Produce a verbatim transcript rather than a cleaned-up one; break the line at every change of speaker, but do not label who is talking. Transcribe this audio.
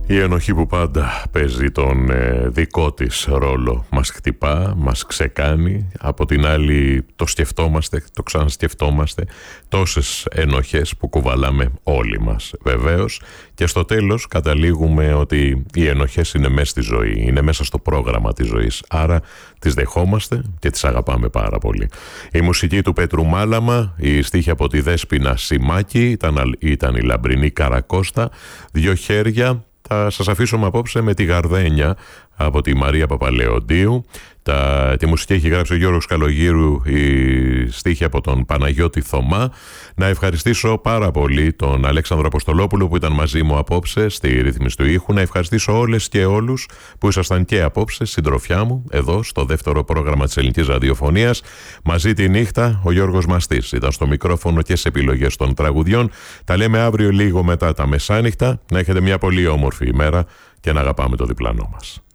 Η ενοχή που πάντα παίζει τον ε, δικό της ρόλο. Μας χτυπά, μας ξεκάνει. Από την άλλη το σκεφτόμαστε, το ξανασκεφτόμαστε. Τόσες ενοχές που κουβαλάμε όλοι μας βεβαίως. Και στο τέλος καταλήγουμε ότι οι ενοχές είναι μέσα στη ζωή. Είναι μέσα στο πρόγραμμα της ζωής. Άρα τις δεχόμαστε και τις αγαπάμε πάρα πολύ. Η μουσική του Πέτρου Μάλαμα, η στίχη από τη Δέσποινα Σιμάκη, ήταν, ήταν η Λαμπρινή Καρακώστα. Δύο χέρια. Θα σας αφήσουμε απόψε με τη Γαρδένια από τη Μαρία Παπαλεοντίου. Τα, τη μουσική έχει γράψει ο Γιώργος Καλογύρου, η στίχη από τον Παναγιώτη Θωμά. Να ευχαριστήσω πάρα πολύ τον Αλέξανδρο Αποστολόπουλο που ήταν μαζί μου απόψε στη ρύθμιση του ήχου. Να ευχαριστήσω όλες και όλους που ήσασταν και απόψε συντροφιά μου εδώ στο δεύτερο πρόγραμμα της Ελληνικής Ραδιοφωνίας. Μαζί τη νύχτα ο Γιώργος Μαστής ήταν στο μικρόφωνο και σε επιλογές των τραγουδιών. Τα λέμε αύριο λίγο μετά τα μεσάνυχτα. Να έχετε μια πολύ όμορφη ημέρα και να αγαπάμε το διπλανό μας.